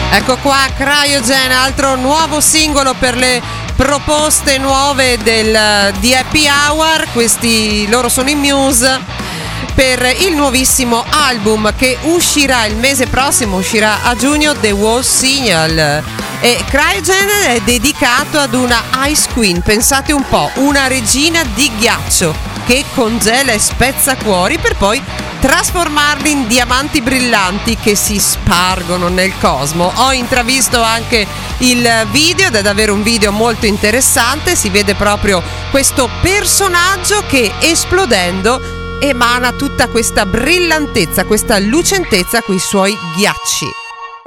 Ecco qua Cryogen, altro nuovo singolo per le proposte nuove di Happy Hour. Loro sono i Muse, per il nuovissimo album che uscirà il mese prossimo, uscirà a giugno, The Wall Signal. E Cryogen è dedicato ad una Ice Queen, pensate un po', una regina di ghiaccio che congela e spezza cuori per poi trasformarli in diamanti brillanti che si spargono nel cosmo. Ho intravisto anche il video ed è davvero un video molto interessante, si vede proprio questo personaggio che esplodendo emana tutta questa brillantezza, questa lucentezza con i suoi ghiacci.